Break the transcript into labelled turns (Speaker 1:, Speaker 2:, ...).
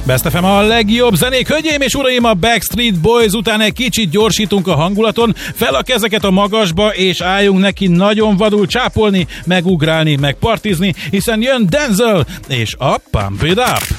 Speaker 1: Best FM a legjobb zenék, hölgyeim és uraim, a Backstreet Boys után egy kicsit gyorsítunk a hangulaton, fel a kezeket a magasba, és álljunk neki nagyon vadul csápolni, megugrálni, meg partizni, hiszen jön Denzel, és a Pump It Up!